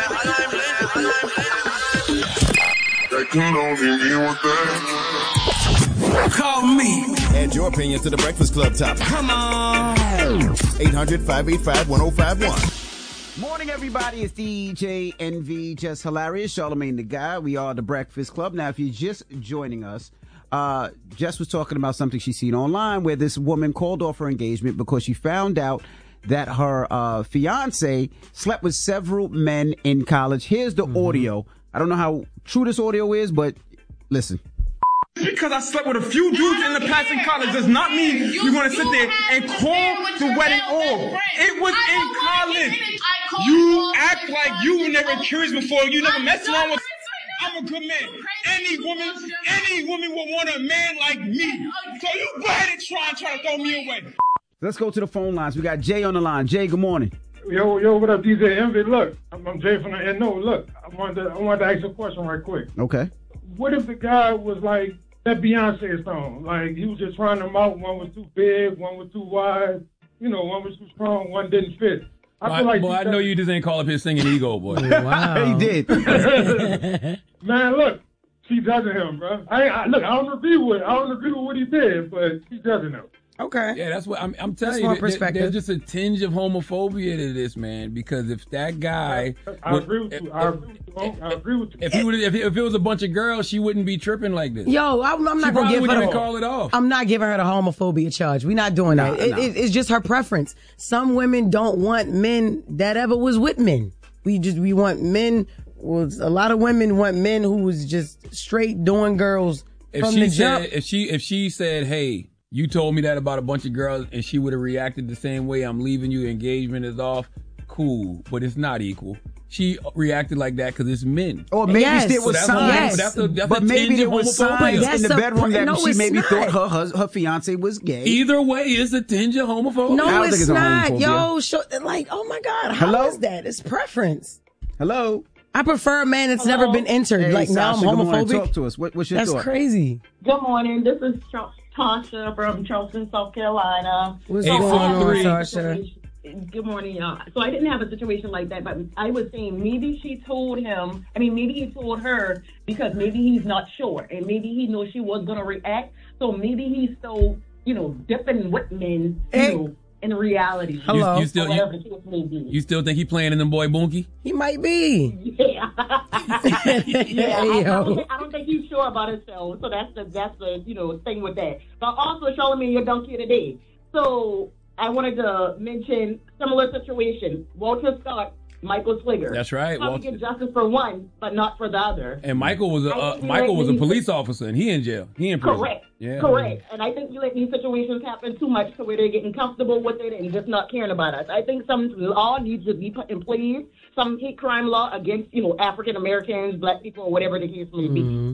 Call me. Add your opinion to the Breakfast Club topic. Come on. 800-585-1051. Morning, everybody. It's DJ NV, just hilarious. Charlamagne the Guy. We are the Breakfast Club. Now, if you're just joining us, Jess was talking about something she seen online where this woman called off her engagement because she found out that her fiance slept with several men in college. Here's the audio. I don't know how true this audio is, but listen. Because I slept with a few dudes in the past in college does not mean you're going to sit there and call the wedding off. It was in college. You act like you were never curious before. You never messed around with. I'm a good man. Any woman would want a man like me. So you go ahead and try to throw me away. Let's go to the phone lines. We got Jay on the line. Jay, good morning. Yo, what up, DJ Envy? Look, I'm Jay from the NO. Look, I wanted to ask a question right quick. Okay. What if the guy was like that Beyonce song? Like, he was just trying them out. One was too big, one was too wide. You know, one was too strong, one didn't fit. I know you just ain't call up his singing ego, boy. Wow. He did. Man, look, she judging him, bro. I don't agree with what he did, but she's judging him. Okay. Yeah, that's what I'm telling you. There's just a tinge of homophobia to this, man. Because if that guy, I agree with you. If it was a bunch of girls, she wouldn't be tripping like this. Yo, I'm not gonna give her call it off. I'm not giving her the homophobia charge. We're not doing that. It's just her preference. Some women don't want men that ever was with men. We want men. Well, a lot of women want men who was just straight doing girls from the jump. If she said, "Hey, you told me that about a bunch of girls," and she would have reacted the same way, "I'm leaving you, engagement is off," cool, but it's not equal. She reacted like that because it's men. Or maybe there was signs. But maybe there was signs in the bedroom that she maybe thought her fiance was gay. Either way, it's a tinge of homophobia. No, it's not. Yo, oh my God, how is that? It's preference. Hello? I prefer a man that's never been entered. Hey, like, now I'm Sasha, homophobic. Talk to us. What's your thought? That's crazy. Good morning. This is Tasha from Charleston, South Carolina. What's going on, Tasha? Good morning, y'all. So I didn't have a situation like that, but I was saying maybe he told her because maybe he's not sure, and maybe he knows she was going to react. So maybe he's still, dipping with men, in reality. Hello. You still think he playing in them boy bunkie? He might be. Yeah. I Yo. don't think he's sure about himself. So that's the thing with that. But also, Charlamagne, your donkey today. So I wanted to mention similar situation. Walter Scott, Michael Swigger. That's right. Probably get justice for one, but not for the other. And Michael was a police officer, and he in jail. He in prison. Correct. Yeah. Correct. And I think you let these situations happen too much to where they're getting comfortable with it and just not caring about us. I think some law needs to be put in place, some hate crime law against, African Americans, black people, or whatever the case may be.